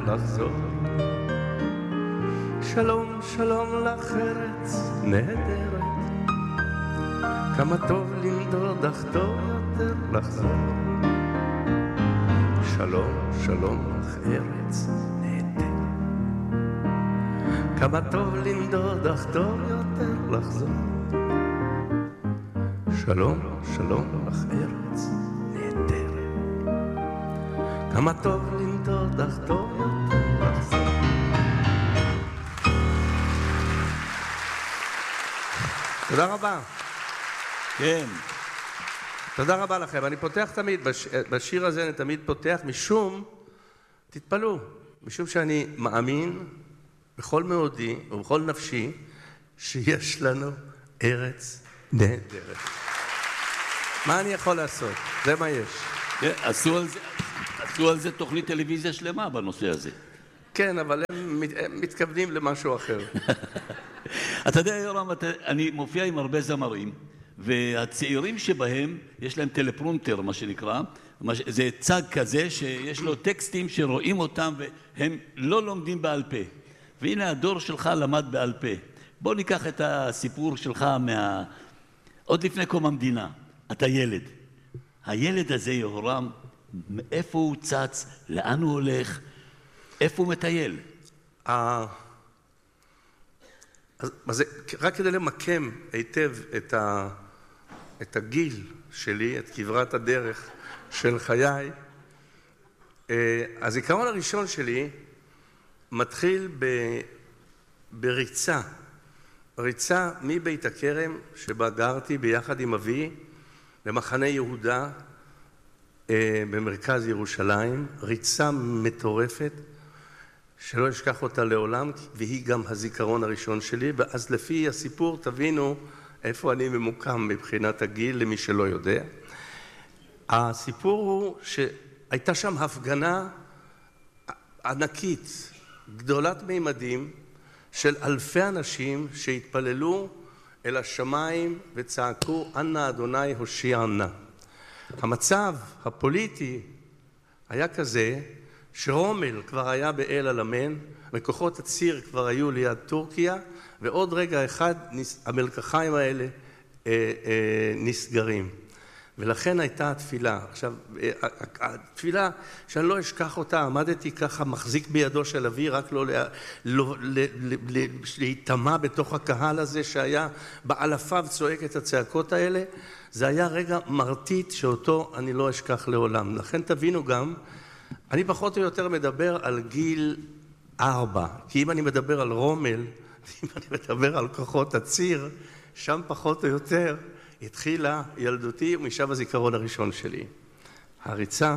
לחזור. שלום, שלום לך ארץ נהדרת, כמה טוב לנדוד אך טוב יותר לחזור. שלום, שלום לך ארץ נהדרת, כמה טוב לנדוד אך טוב יותר לחזור. שלום, שלום לך ארץ נהדרת, כמה טוב לנדוד אך טוב יותר לחזור. תודה רבה. כן. תודה רבה לכם. אני פותח תמיד, בשיר הזה אני תמיד פותח משום, תתפלאו, משום שאני מאמין בכל מאודי ובכל נפשי שיש לנו ארץ נהדרת. מה אני יכול לעשות? זה מה יש. עשו על זה תוכנית טלוויזיה שלמה בנושא הזה. כן, אבל הם מתכוונים למשהו אחר. אתה יודע, יורם, אני מופיע עם הרבה זמרים, והצעירים שבהם יש להם טלפרומטר, מה שנקרא, זה צג כזה שיש לו טקסטים שרואים אותם והם לא לומדים בעל פה. והנה הדור שלך למד בעל פה. בוא ניקח את הסיפור שלך עוד לפני קום המדינה. אתה ילד. הילד הזה, יורם, מאיפה הוא צץ, לאן הוא הולך, איפה הוא מטייל? אז רק כדי למקם היטב את הגיל שלי, את כברת הדרך של חיי, הזיכרון הראשון שלי מתחיל בריצה. ריצה מבית הכרם שבה גרתי ביחד עם אבי למחנה יהודה במרכז ירושלים, ריצה מטורפת שלא אשכח אותה לעולם, והיא גם הזיכרון הראשון שלי, ואז לפי הסיפור תבינו איפה אני ממוקם מבחינת הגיל למי שלא יודע. הסיפור הוא שהייתה שם הפגנה ענקית, גדולת מימדים, של אלפי אנשים שהתפללו אל השמיים וצעקו, אנא אדוני הושיע נא. המצב הפוליטי היה כזה שרומל כבר היה באל אלמן, וכוחות הציר כבר היו ליד טורקיה, ועוד רגע אחד המלקחיים האלה נסגרים. ולכן הייתה התפילה. עכשיו, התפילה שאני לא אשכח אותה, עמדתי ככה מחזיק בידו של אבי, רק לא להתאמה בתוך הקהל הזה שהיה באלפיו צועק את הצעקות האלה. זה היה רגע מרטיט שאותו אני לא אשכח לעולם. לכן תבינו גם, אני פחות או יותר מדבר על גיל 4, כי אם אני מדבר על רומל, אם אני מדבר על כוחות הציר, שם פחות או יותר התחילה ילדותי ומשם הזיכרון הראשון שלי. הריצה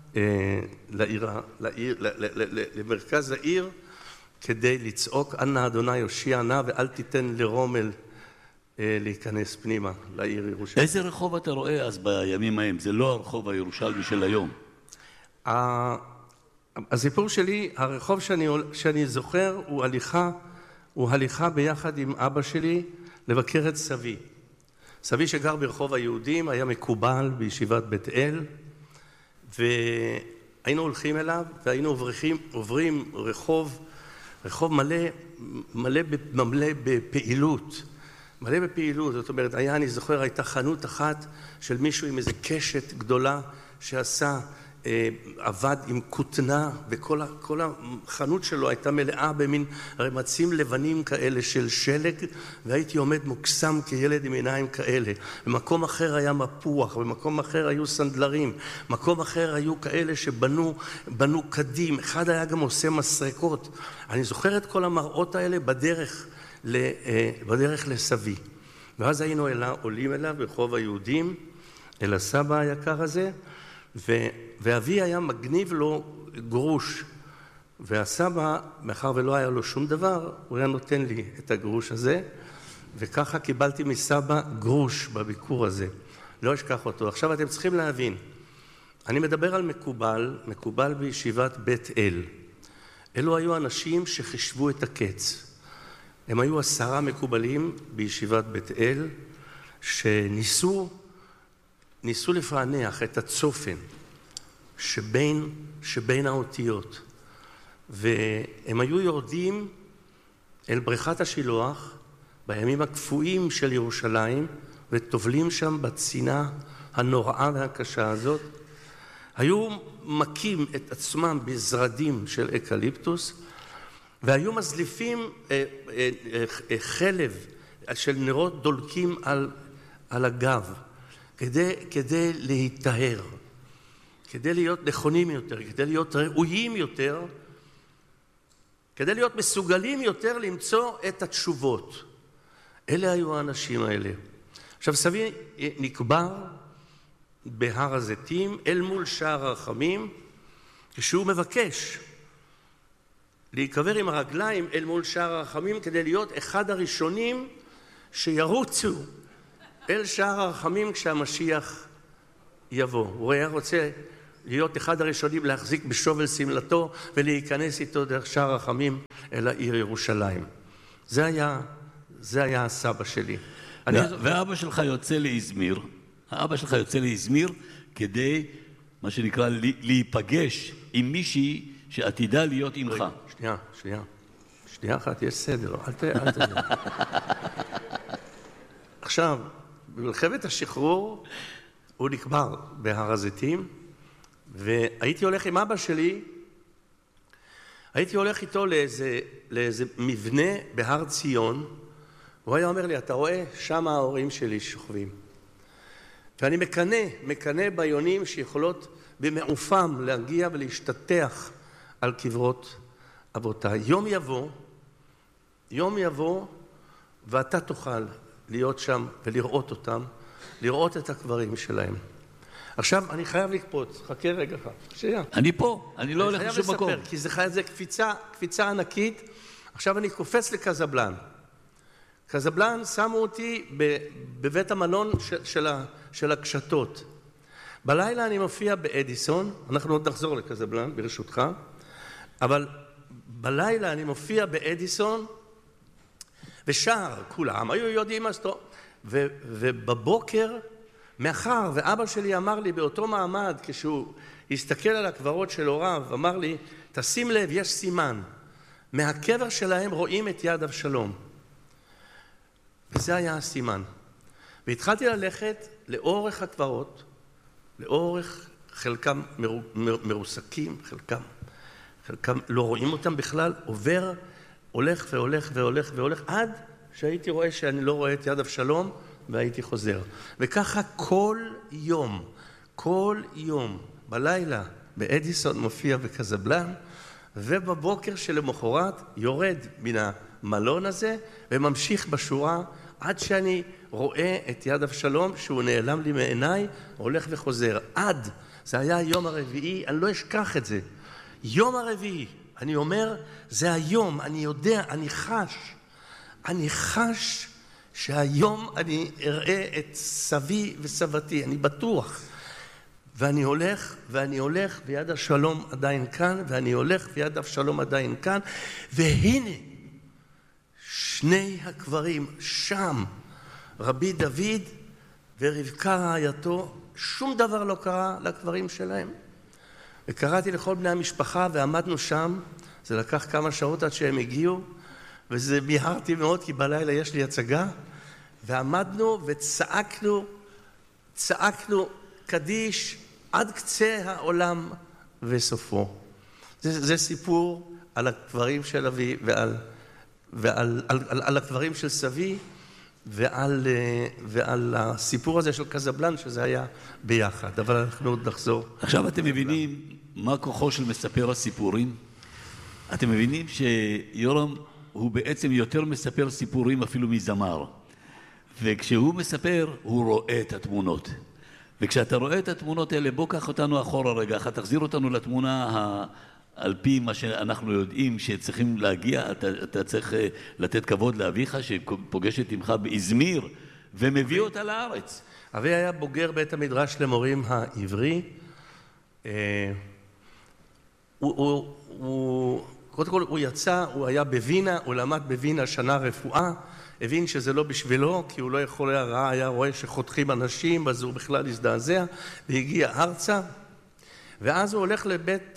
למרכז העיר כדי לצעוק אנא אדוני הושיע נא ואל תיתן לרומל להיכנס פנימה לעיר ירושלים. איזה רחוב אתה רואה אז בימים ההם? זה לא הרחוב הירושלמי של היום. הסיפור שלי, הרחוב שאני זוכר הוא הליכה ביחד עם אבא שלי לבקר את סבי. סבי שגר ברחוב היהודים היה מקובל בישיבת בית אל, והיינו הולכים אליו והיינו עוברים רחוב מלא בפעילות. מלא בפעילות, זאת אומרת, אני זוכר, הייתה חנות אחת של מישהו עם איזה קשת גדולה שעשה, עבד עם כותנה, וכל החנות שלו הייתה מלאה במין רמצים לבנים כאלה של שלג, והייתי עומד מוקסם כילד עם עיניים כאלה. במקום אחר היה מפוח, במקום אחר היו סנדלרים, במקום אחר היו כאלה שבנו קדים, אחד היה גם עושה מסרקות. אני זוכר את כל המראות האלה בדרך לסבי. ואז היינו עולים אליו ברחוב היהודים, אל הסבא היקר הזה, ואבי היה מגניב לו גרוש, והסבא, מאחר ולא היה לו שום דבר, הוא היה נותן לי את הגרוש הזה, וככה קיבלתי מסבא גרוש בביקור הזה. לא אשכח אותו. עכשיו אתם צריכים להבין, אני מדבר על מקובל בישיבת בית אל. אלו היו אנשים שחישבו את הקץ. הם היו 10 מקובלים בישיבת בית אל, שניסו לפענח את הצופן שבין האותיות. והם היו יורדים אל בריכת השילוח בימים הקפואים של ירושלים, וטובלים שם בצינה הנוראה והקשה הזאת. היו מקים את עצמם בזרדים של אקליפטוס, והיו מזליפים חלב של נרות דולקים על הגב, כדי להיטהר, כדי להיות נכונים יותר, כדי להיות ראויים יותר, כדי להיות מסוגלים יותר למצוא את התשובות. אלה היו האנשים האלה. עכשיו, סבי נקבר בהר הזיתים אל מול שער הרחמים, כשהוא מבקש להיקבר עם הרגליים אל מול שער הרחמים כדי להיות אחד הראשונים שירוצו אל שער הרחמים כשהמשיח יבוא. הוא היה רוצה להיות אחד הראשונים להחזיק בשובל סמלתו ולהיכנס איתו דרך שער הרחמים אל העיר ירושלים. זה היה הסבא שלי. ואבא שלך יוצא לאזמיר, האבא שלך יוצא לאזמיר כדי, מה שנקרא, להיפגש עם מישהי שעתידה להיות עמך. שנייה אחת, יש סדר, אל תדע. עכשיו, במלחמת השחרור הוא נקבר בהר הזיתים, והייתי הולך עם אבא שלי, הייתי הולך איתו לאיזה מבנה בהר ציון, הוא היה אומר לי, אתה רואה? שם ההורים שלי שוכבים. ואני מקנה ביונים שיכולות במעופם להגיע ולהשתטח על קברות אבותיי. יום יבוא, ואתה תוכל להיות שם ולראות אותם, לראות את הקברים שלהם. עכשיו, אני חייב לקפוץ, חכה רגע אחד. אני פה, אני לא הולך לשום מקום. כי זה קפיצה ענקית. עכשיו אני קופץ לקזבלן. קזבלן שמו אותי בבית המלון של הקשתות. בלילה אני מופיע באדיסון, אנחנו עוד נחזור לקזבלן ברשותך, אבל בלילה אני מופיע באדיסון, ושר, כולם היו יודעים מה שטוב, ובבוקר, מאחר ואבא שלי אמר לי באותו מעמד, כשהוא הסתכל על הקברות של הוריו, אמר לי, תשים לב, יש סימן, מהקבר שלהם רואים את יד אבשלום. וזה היה הסימן. והתחלתי ללכת לאורך הקברות, לאורך חלקם מרוסקים, חלקם לא רואים אותם בכלל, הולך והולך, עד שהייתי רואה שאני לא רואה את יד אבשלום, והייתי חוזר. וככה כל יום, בלילה, באדיסון מופיע בקזבלן, ובבוקר שלמחרת יורד מן המלון הזה, וממשיך בשורה, עד שאני רואה את יד אבשלום, שהוא נעלם לי מעיניי, הולך וחוזר. זה היה היום הרביעי, אני לא אשכח את זה. יום הרביעי, אני אומר, זה היום, אני יודע, אני חש שהיום אני אראה את סבי וסבתי, אני בטוח. ואני הולך, ויד אבשלום עדיין כאן, ואני הולך, ויד אבשלום עדיין כאן, והנה, שני הקברים שם, רבי דוד ורבקה רעייתו, שום דבר לא קרה לקברים שלהם. וקראתי לכל בני המשפחה ועמדנו שם, זה לקח כמה שעות עד שהם הגיעו, וזה מיהרתי מאוד כי בלילה יש לי הצגה, ועמדנו וצעקנו קדיש עד קצה העולם וסופו. זה סיפור על הקברים של אבי ועל הקברים של סבי, ועל הסיפור הזה של קזבלן, שזה היה ביחד. אבל אנחנו עוד נחזור. עכשיו אתם מבינים מה כוחו של מספר הסיפורים? אתם מבינים שיורם הוא בעצם יותר מספר סיפורים אפילו מזמר. וכשהוא מספר, הוא רואה את התמונות. וכשאתה רואה את התמונות האלה, בוא קח אותנו אחורה רגע, תחזיר אותנו לתמונה על פי מה שאנחנו יודעים שצריכים להגיע, אתה צריך לתת כבוד לאביך שפוגשת עמך באזמיר ומביא אותה לארץ. אבי היה בוגר בית המדרש למורים העברי. קודם כל הוא יצא, הוא היה בווינה, הוא למד בווינה שנה רפואה, הבין שזה לא בשבילו, כי הוא לא יכול היה רואה שחותכים אנשים, אז הוא בכלל הזדעזע, והגיע ארצה. ואז הוא הולך לבית,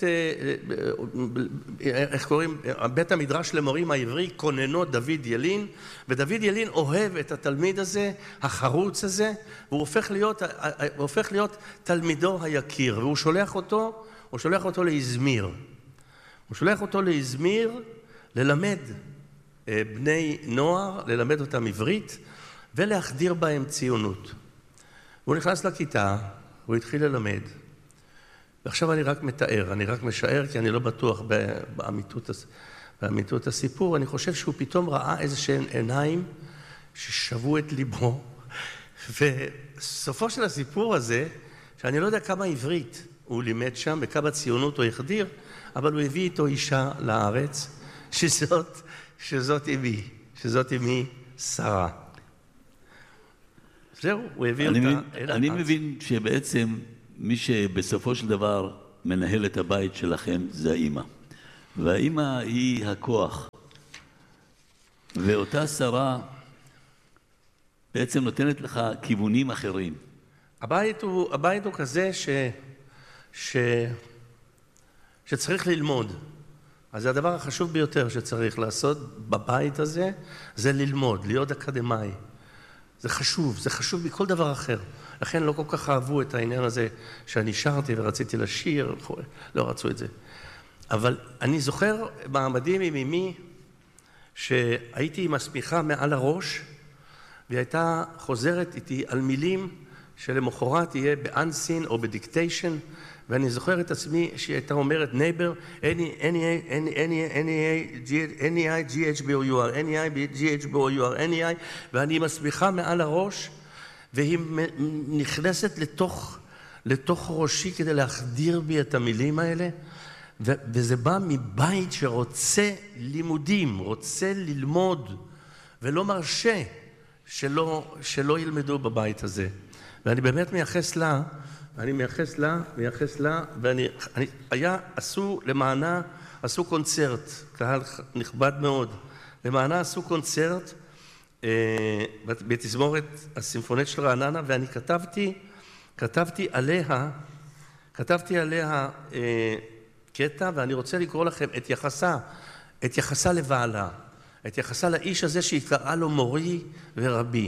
איך קוראים? בית המדרש למורים העברי, כוננו דוד ילין, ודוד ילין אוהב את התלמיד הזה, החרוץ הזה, והוא הופך להיות תלמידו היקיר, והוא שולח אותו להזמיר. הוא שולח אותו להזמיר ללמד בני נוער, ללמד אותם עברית, ולהחדיר בהם ציונות. הוא נכנס לכיתה, הוא התחיל ללמד. ועכשיו אני רק מתאר, אני רק משער, כי אני לא בטוח באמיתות הסיפור. אני חושב שהוא פתאום ראה איזשהן עיניים ששבו את ליבו. וסופו של הסיפור הזה, שאני לא יודע כמה עברית הוא לימד שם, וכמה ציונות הוא החדיר, אבל הוא הביא איתו אישה לארץ, שזאת אמי שרה. זהו, הוא הביא אותה אל הארץ. אני מבין שבעצם מי שבסופו של דבר מנהל את הבית שלכם זה האמא. והאמא היא הכוח. ואותה שרה בעצם נותנת לך כיוונים אחרים. הבית הוא כזה שצריך ללמוד. אז זה הדבר החשוב ביותר שצריך לעשות בבית הזה, זה ללמוד, להיות אקדמאי. זה חשוב מכל דבר אחר. לכן לא כל כך אהבו את העניין הזה שאני שרתי ורציתי לשיר, לא רצו את זה. אבל אני זוכר מעמדים עם אמי שהייתי עם הסמיכה מעל הראש, והיא הייתה חוזרת איתי על מילים שלמחרת יהיה באנסין או בדיקטיישן, ואני זוכר את עצמי שהיא הייתה אומרת נייבר, NEI, ואני מסמיכה מעל הראש, והיא נכנסת לתוך ראשי כדי להחדיר בי את המילים האלה, וזה בא מבית שרוצה לימודים, רוצה ללמוד, ולא מרשה שלא ילמדו בבית הזה. ואני באמת מייחס לה, עשו למענה, עשו קונצרט, קהל נכבד מאוד, למענה עשו קונצרט בתזמורת הסימפונית של רעננה, ואני כתבתי עליה קטע, ואני רוצה לקרוא לכם את יחסה לבעלה, את יחסה לאיש הזה שהתקראה לו מורי ורבי.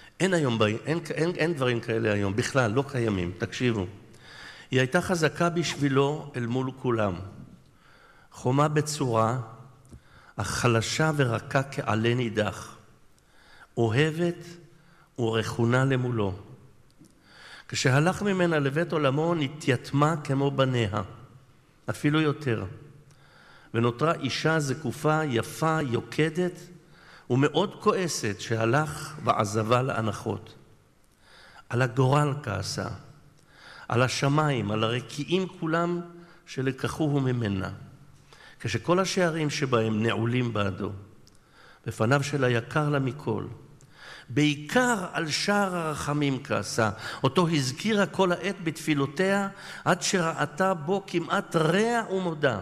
אין דברים כאלה היום, בכלל, לא קיימים, תקשיבו. היא הייתה חזקה בשבילו אל מול כולם. חומה בצורה, אך חלשה ורכה כעלה נידח. אוהבת ורחונה למולו. כשהלך ממנה לבית עולמו נתייתמה כמו בניה, אפילו יותר. ונותרה אישה זקופה, יפה, יוקדת, ומאוד כועסת שהלך ועזבה לאנחות. על הגורל כעסה, על השמיים, על הרקיעים כולם שלקחוהו ממנה, כשכל השערים שבהם נעולים בעדו, בפניו של היקר לה מכל. בעיקר על שער הרחמים כעסה, אותו הזכירה כל העת בתפילותיה, עד שראתה בו כמעט רע ומודה.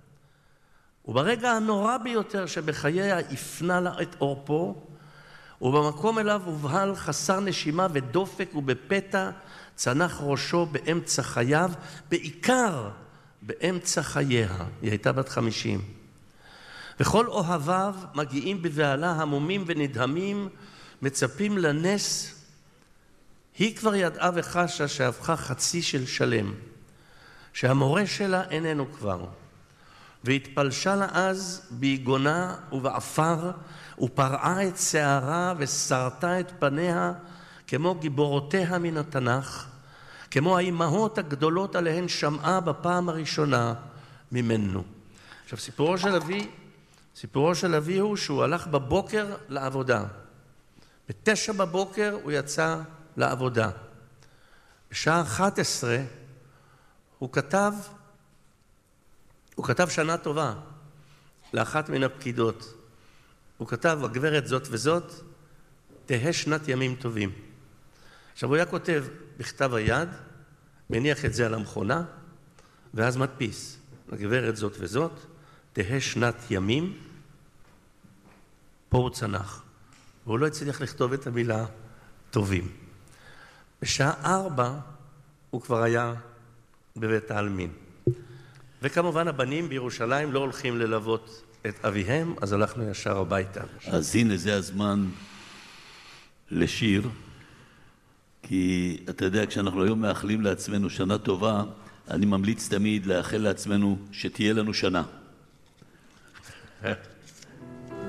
וברגע הנורא ביותר שבחייה הפנה לה את אורפו, ובמקום אליו הובהל חסר נשימה ודופק, ובפתע צנח ראשו באמצע חייו, בעיקר באמצע חייה. היא הייתה בת 50. וכל אוהביו מגיעים בבעלה המומים ונדהמים, מצפים לנס. היא כבר ידעה וחשה שהפכה חצי של שלם, שהמורה שלה איננו כבר. והתפלשה לה אז ביגונה ובעפר, ופרעה את שערה וסרטה את פניה, כמו גיבורותיה מן התנ"ך, כמו האימהות הגדולות עליהן שמעה בפעם הראשונה ממנו. עכשיו, סיפורו של אבי הוא שהוא הלך בבוקר לעבודה. ב9 בבוקר הוא יצא לעבודה. בשעה 11 הוא כתב שנה טובה לאחת מן הפקידות. הוא כתב, הגברת זאת וזאת, תהא שנת ימים טובים. עכשיו הוא היה כותב בכתב היד, מניח את זה על המכונה, ואז מדפיס. הגברת זאת וזאת, תהא שנת ימים, פה הוא צנח. והוא לא הצליח לכתוב את המילה טובים. בשעה 4 הוא כבר היה בבית העלמין. וכמובן הבנים בירושלים לא הולכים ללוות את אביהם, אז הלכנו ישר הביתה. אז הנה זה הזמן לשיר, כי אתה יודע, כשאנחנו היום מאחלים לעצמנו שנה טובה, אני ממליץ תמיד לאחל לעצמנו שתהיה לנו שנה.